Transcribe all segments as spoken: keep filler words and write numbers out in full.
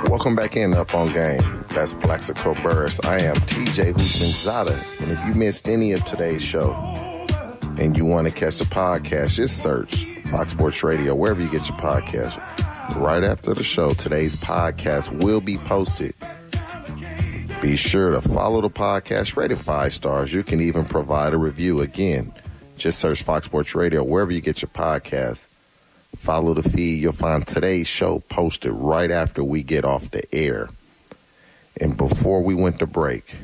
Welcome back in Up on Game. That's Plaxico Burris. I am T J Houshmandzadeh. And if you missed any of today's show and you want to catch the podcast, just search Fox Sports Radio, wherever you get your podcast. Right after the show, today's podcast will be posted. Be sure to follow the podcast, rate it five stars. You can even provide a review. Again, just search Fox Sports Radio, wherever you get your podcast. Follow the feed. You'll find today's show posted right after we get off the air. And before we went to break,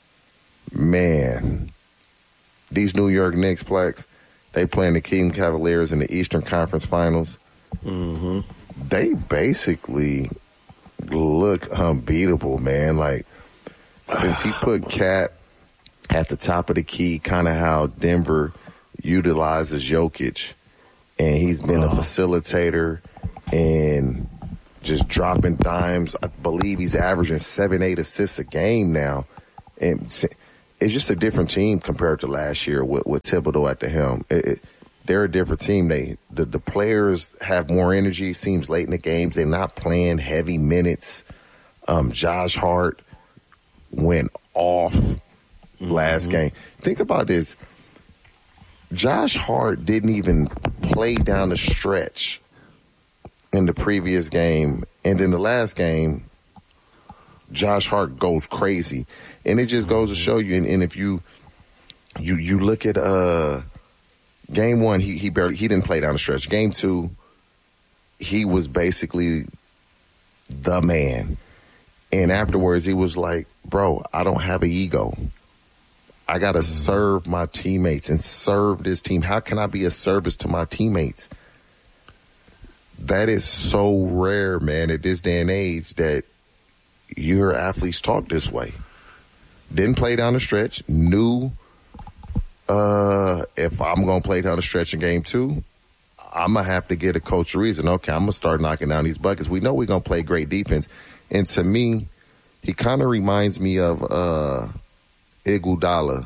man, these New York Knicks, Plex, they playing the Cleveland Cavaliers in the Eastern Conference Finals. Mm-hmm. They basically look unbeatable, man. Like, since he put Cat at the top of the key, kind of how Denver utilizes Jokic, and he's been a facilitator and just dropping dimes. I believe he's averaging seven, eight assists a game now. And it's just a different team compared to last year with, with Thibodeau at the helm. It, it, they're a different team. They the, the players have more energy, seems late in the games. They're not playing heavy minutes. Um, Josh Hart went off mm-hmm. last game. Think about this. Josh Hart didn't even play down the stretch in the previous game. And in the last game, Josh Hart goes crazy. And it just goes to show you, and, and if you you you look at uh game one, he he barely he didn't play down the stretch. Game two, he was basically the man. And afterwards he was like, bro, I don't have an ego. I got to serve my teammates and serve this team. How can I be a service to my teammates? That is so rare, man, at this day and age that your athletes talk this way. Didn't play down the stretch. Knew uh, if I'm going to play down the stretch in game two, I'm going to have to get a coach a reason. Okay, I'm going to start knocking down these buckets. We know we're going to play great defense. And to me, he kind of reminds me of uh, – Iguodala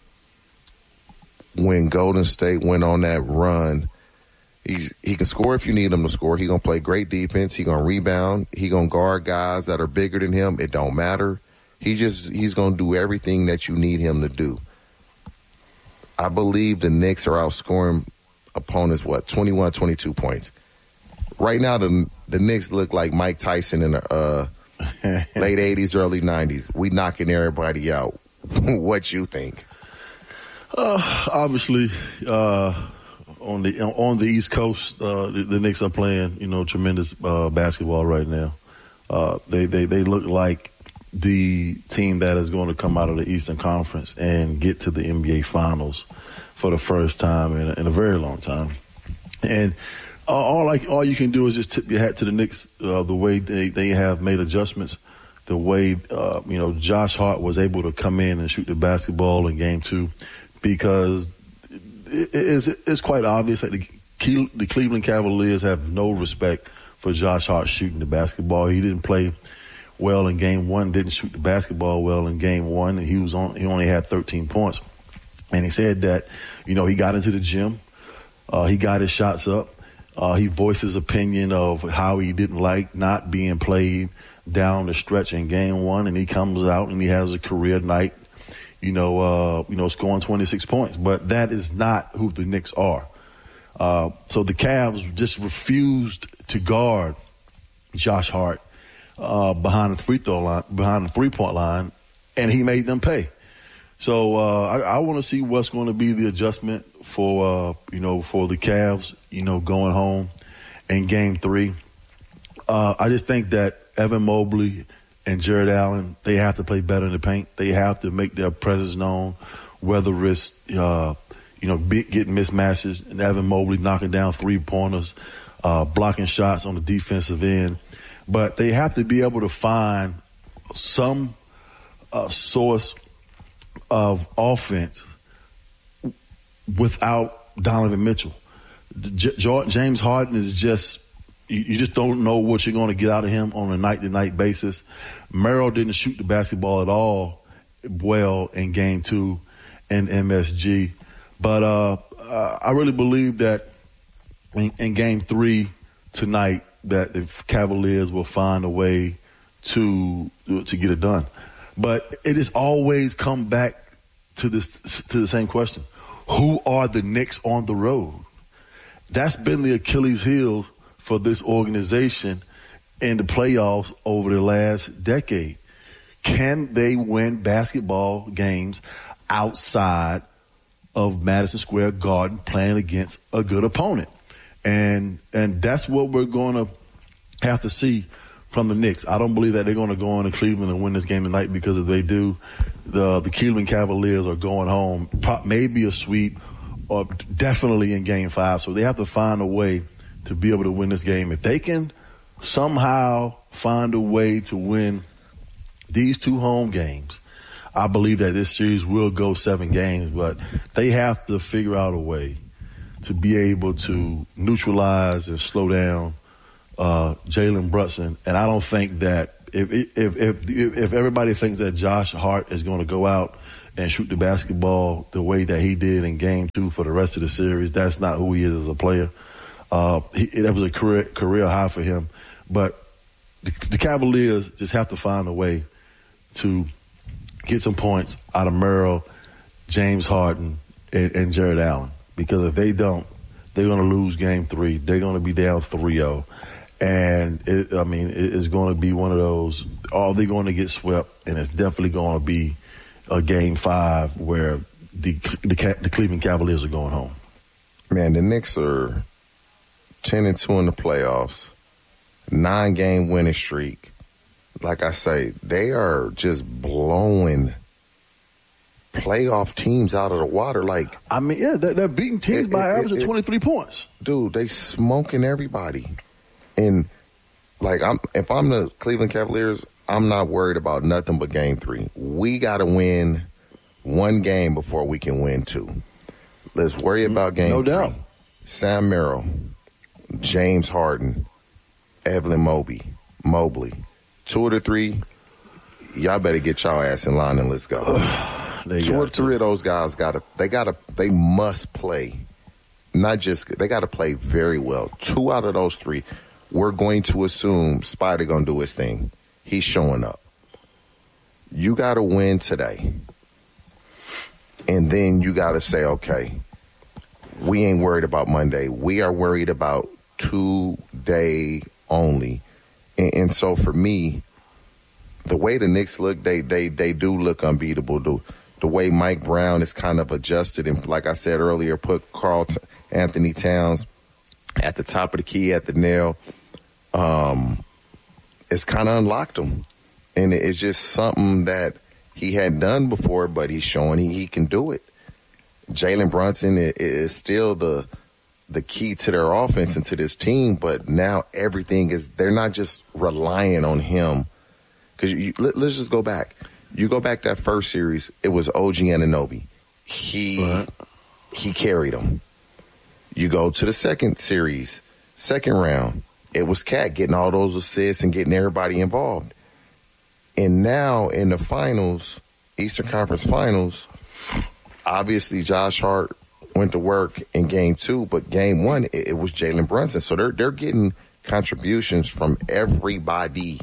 when Golden State went on that run. He's he can score if you need him to score. He's gonna play great defense. He's gonna rebound. He's gonna guard guys that are bigger than him. It don't matter. He just he's gonna do everything that you need him to do. I believe the Knicks are outscoring opponents what twenty-one, twenty-two points. Right now, the the Knicks look like Mike Tyson in the uh, late eighties, early nineties. We knocking everybody out. What you think? Uh, obviously, uh, on the on the East Coast, uh, the, the Knicks are playing, you know, tremendous uh, basketball right now. Uh, they, they they look like the team that is going to come out of the Eastern Conference and get to the N B A Finals for the first time in a, in a very long time. And uh, all like all you can do is just tip your hat to the Knicks, uh, the way they, they have made adjustments. The way, uh, you know, Josh Hart was able to come in and shoot the basketball in game two, because it is, it's quite obvious that the, the Cleveland Cavaliers have no respect for Josh Hart shooting the basketball. He didn't play well in game one, didn't shoot the basketball well in game one. He was on, he only had thirteen points. And he said that, you know, he got into the gym. Uh, he got his shots up. Uh, he voiced his opinion of how he didn't like not being played down the stretch in game one, and he comes out and he has a career night, you know, uh, you know, scoring twenty-six points. But that is not who the Knicks are. Uh, so the Cavs just refused to guard Josh Hart uh, behind the free throw line, behind the three point line, and he made them pay. So uh, I, I want to see what's going to be the adjustment for, uh, you know, for the Cavs, you know, going home in game three. Uh, I just think that Evan Mobley and Jared Allen, they have to play better in the paint. They have to make their presence known, whether it's, uh, you know, be, getting mismatches and Evan Mobley knocking down three-pointers, uh, blocking shots on the defensive end. But they have to be able to find some uh, source of offense without Donovan Mitchell. J- James Harden is just, you, you just don't know what you're going to get out of him on a night-to-night basis. Merrill didn't shoot the basketball at all well in game two in M S G. But uh, uh, I really believe that in, in game three tonight that the Cavaliers will find a way to to get it done. But it has always come back to this to the same question: who are the Knicks on the road? That's been the Achilles heel for this organization in the playoffs over the last decade. Can they win basketball games outside of Madison Square Garden playing against a good opponent? And and that's what we're going to have to see from the Knicks. I don't believe that they're going to go on to Cleveland and win this game tonight, because if they do, the the Cleveland Cavaliers are going home, maybe a sweep, or definitely in Game Five. So they have to find a way to be able to win this game. If they can somehow find a way to win these two home games, I believe that this series will go seven games. But they have to figure out a way to be able to neutralize and slow down Uh, Jalen Brunson. And I don't think that if, if if if everybody thinks that Josh Hart is going to go out and shoot the basketball the way that he did in Game Two for the rest of the series, that's not who he is as a player. Uh, he, that was a career career high for him. But the, the Cavaliers just have to find a way to get some points out of Merrill, James Harden, and, and Jared Allen. Because if they don't, they're going to lose Game Three. They're going to be down three oh. And, it, I mean, it is going to be one of those, are they going to get swept? And it's definitely going to be a Game Five where the, the the Cleveland Cavaliers are going home. Man, the Knicks are ten and two in the playoffs, nine-game winning streak. Like I say, they are just blowing playoff teams out of the water. Like, I mean, yeah, they're, they're beating teams it, by an average of twenty-three points. Dude, they smoking everybody. And, like, I'm if I'm the Cleveland Cavaliers, I'm not worried about nothing but Game Three. We got to win one game before we can win two. Let's worry about Game no Three. doubt. Sam Merrill, James Harden, Evelyn Mobley, Mobley. Two of the three, y'all better get y'all ass in line and let's go. Two or three of those guys got to, they got to, they must play. Not just, they got to play very well. Two out of those three, we're going to assume Spider going to do his thing. He's showing up. You got to win today. And then you got to say, okay, we ain't worried about Monday. We are worried about today only. And, and so for me, the way the Knicks look, they they they do look unbeatable. The, the way Mike Brown is kind of adjusted and, like I said earlier, put Karl T- Anthony Towns at the top of the key at the nail. Um, it's kind of unlocked him. And it's just something that he hadn't done before, but he's showing he, he can do it. Jalen Brunson is, is still the the key to their offense and to this team, but now everything is, they're not just relying on him. Because let, let's just go back. You go back that first series, it was O G Anunoby. He right. he carried them. You go to the second series, second round, it was Cat getting all those assists and getting everybody involved. And now in the finals, Eastern Conference Finals, obviously Josh Hart went to work in game two, but game one, it, it was Jalen Brunson. So they're they're getting contributions from everybody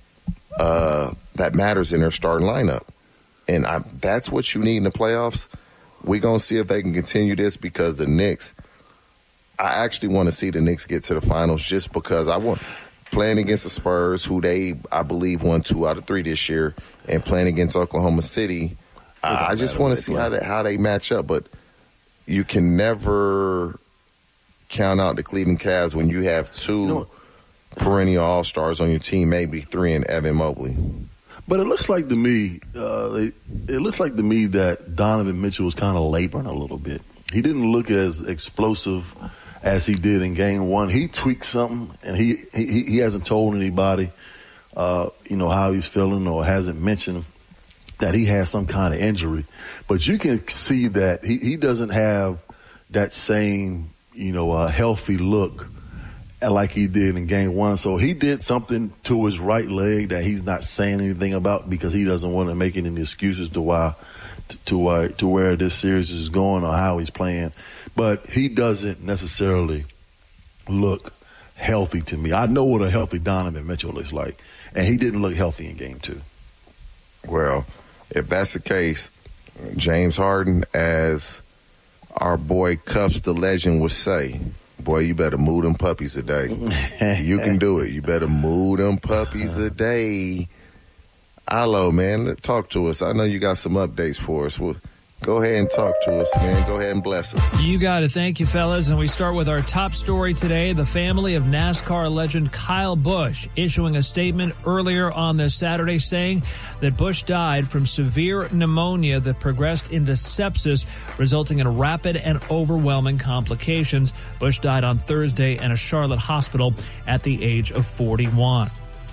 uh, that matters in their starting lineup. And I, that's what you need in the playoffs. We're going to see if they can continue this, because the Knicks, I actually want to see the Knicks get to the finals just because I want playing against the Spurs, who they, I believe, won two out of three this year, and playing against Oklahoma City. I, I just want to see how they, how they match up. But you can never count out the Cleveland Cavs when you have two you know, perennial all-stars on your team, maybe three in Evan Mobley. But it looks like to me, uh, it, it looks like to me that Donovan Mitchell was kind of laboring a little bit. He didn't look as explosive as he did in game one. He tweaked something, and he he, he hasn't told anybody, uh, you know, how he's feeling, or hasn't mentioned that he has some kind of injury. But you can see that he, he doesn't have that same, you know, uh, healthy look like he did in game one. So he did something to his right leg that he's not saying anything about, because he doesn't want to make any excuses to why, to, to, uh, to where this series is going or how he's playing. But he doesn't necessarily look healthy to me. I know what a healthy Donovan Mitchell looks like, and he didn't look healthy in game two. Well, if that's the case, James Harden, as our boy Cuffs the Legend would say, boy, you better move them puppies a day. You can do it. You better move them puppies a day. Alo, man, talk to us. I know you got some updates for us. Well, go ahead and talk to us, man. Go ahead and bless us. You got it. Thank you, fellas. And we start with our top story today. The family of NASCAR legend Kyle Busch issuing a statement earlier on this Saturday saying that Busch died from severe pneumonia that progressed into sepsis, resulting in rapid and overwhelming complications. Busch died on Thursday in a Charlotte hospital at the age of forty-one.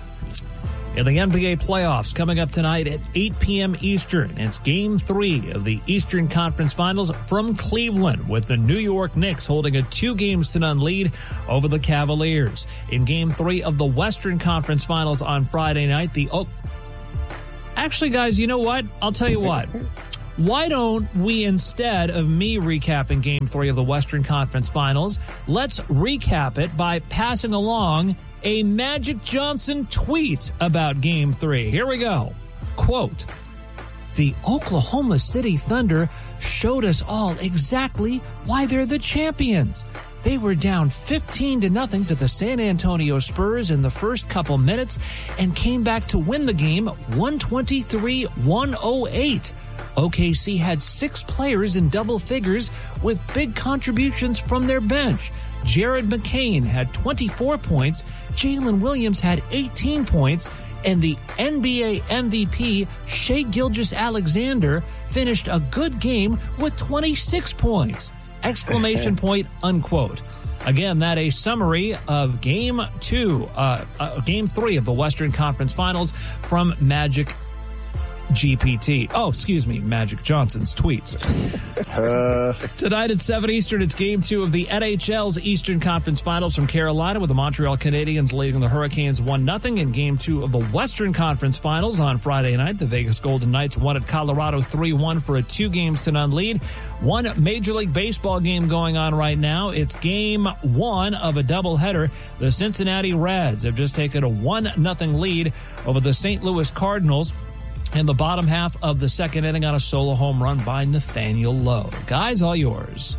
In the N B A playoffs coming up tonight at eight p.m. Eastern, it's Game three of the Eastern Conference Finals from Cleveland, with the New York Knicks holding a two games to none lead over the Cavaliers. In Game three of the Western Conference Finals on Friday night, the Oak... Actually, guys, you know what? I'll tell you what. Why don't we, instead of me recapping Game three of the Western Conference Finals, let's recap it by passing along a Magic Johnson tweet about Game three. Here we go. Quote, "The Oklahoma City Thunder showed us all exactly why they're the champions. They were down fifteen to nothing to the San Antonio Spurs in the first couple minutes and came back to win the game one twenty-three to one oh eight. O K C had six players in double figures with big contributions from their bench. Jared McCain had twenty-four points, Jalen Williams had eighteen points, and the N B A M V P, Shai Gilgeous-Alexander, finished a good game with twenty-six points. Exclamation point, unquote. Again, that a summary of Game two, uh, uh, Game three of the Western Conference Finals from Magic G P T. Oh, excuse me, Magic Johnson's tweets. Uh. Tonight at seven Eastern, it's Game two of the N H L's Eastern Conference Finals from Carolina, with the Montreal Canadiens leading the Hurricanes one nothing. In Game two of the Western Conference Finals on Friday night, the Vegas Golden Knights won at Colorado three one for a two games to none lead. One Major League Baseball game going on right now. It's Game one of a doubleheader. The Cincinnati Reds have just taken a one nothing lead over the Saint Louis Cardinals in the bottom half of the second inning on a solo home run by Nathaniel Lowe. Guys, all yours.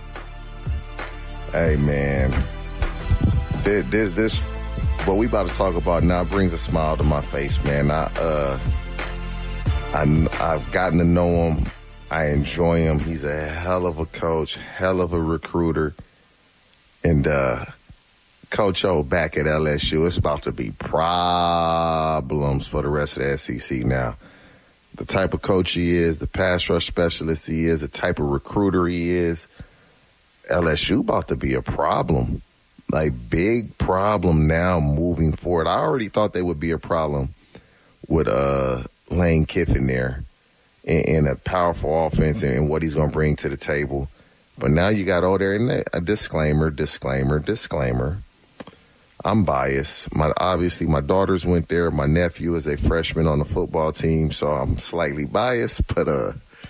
Hey, man. This, this, this, what we about to talk about now brings a smile to my face, man. I, uh, I, I've gotten to know him. I enjoy him. He's a hell of a coach, hell of a recruiter. And, uh, Coach O back at L S U, it's about to be problems for the rest of the S E C now. The type of coach he is, the pass rush specialist he is, the type of recruiter he is, L S U about to be a problem. Like, big problem now moving forward. I already thought they would be a problem with uh, Lane Kiffin there in, in a powerful offense and, and what he's going to bring to the table. But now you got all there in there, a disclaimer, disclaimer, disclaimer. I'm biased. My obviously my daughters went there. My nephew is a freshman on the football team, so I'm slightly biased. But uh,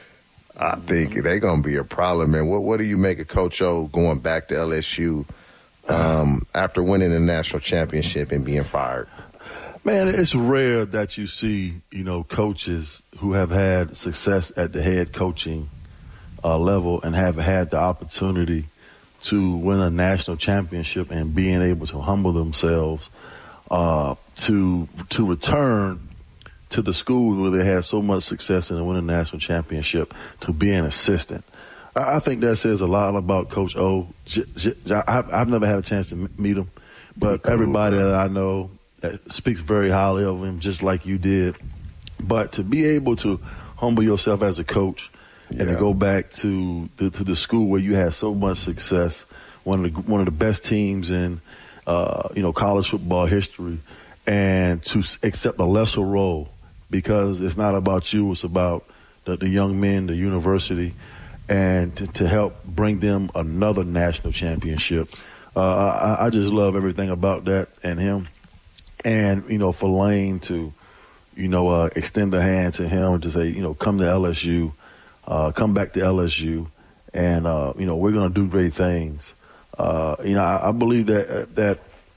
I think they're gonna be a problem. Man, what what do you make of Coach O going back to L S U um, after winning the national championship and being fired? Man, it's rare that you see, you know, coaches who have had success at the head coaching uh, level and have had the opportunity to win a national championship and being able to humble themselves uh, to to return to the school where they had so much success and win a national championship to be an assistant. I, I think that says a lot about Coach O. J- J- J- I've, I've never had a chance to meet him, but everybody that I know speaks very highly of him, just like you did. But to be able to humble yourself as a coach, yeah, and to go back to the, to the school where you had so much success, one of the one of the best teams in uh, you know college football history, and to accept a lesser role because it's not about you, it's about the, the young men, the university, and to, to help bring them another national championship. Uh, I, I just love everything about that and him, and you know for Lane to you know uh, extend a hand to him and to say you know come to L S U. Uh, come back to L S U, and uh, you know we're going to do great things. Uh, you know, I, I believe that that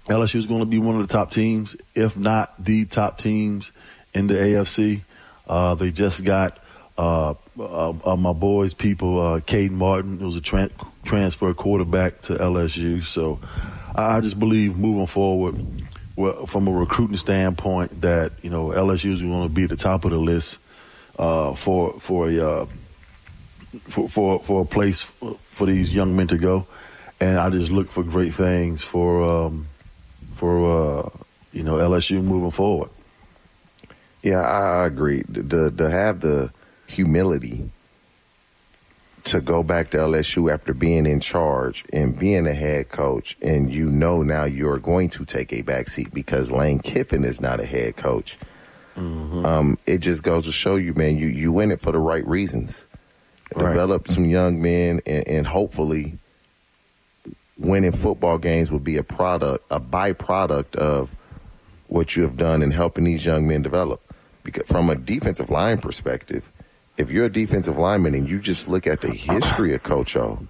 L S U is going to be one of the top teams, if not the top teams in the A F C. Uh, they just got uh, uh, uh, my boys, people, uh, Caden Martin, who was a tran- transfer quarterback to L S U. So I just believe moving forward, well, from a recruiting standpoint, that you know L S U is going to be at the top of the list uh, for for a uh, for, for for a place for these young men to go. And I just look for great things for um, for uh, you know L S U moving forward. Yeah, I, I agree. To, to have the humility to go back to L S U after being in charge and being a head coach, and you know now you're going to take a back seat because Lane Kiffin is not a head coach. Mm-hmm. Um, it just goes to show you, man, you you in it for the right reasons. Right. Develop some young men, and, and hopefully winning football games will be a product, a byproduct of what you have done in helping these young men develop. Because from a defensive line perspective, if you're a defensive lineman and you just look at the history of Coach O,